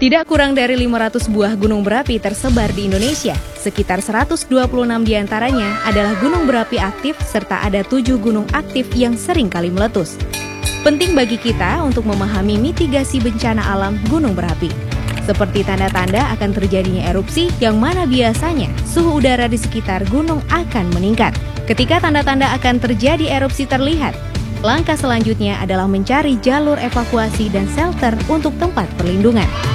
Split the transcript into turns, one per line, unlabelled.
Tidak kurang dari 500 buah gunung berapi tersebar di Indonesia. Sekitar 126 diantaranya adalah gunung berapi aktif serta ada 7 gunung aktif yang sering kali meletus. Penting bagi kita untuk memahami mitigasi bencana alam gunung berapi. Seperti tanda-tanda akan terjadinya erupsi yang mana biasanya suhu udara di sekitar gunung akan meningkat. Ketika tanda-tanda akan terjadi erupsi terlihat, langkah selanjutnya adalah mencari jalur evakuasi dan shelter untuk tempat perlindungan.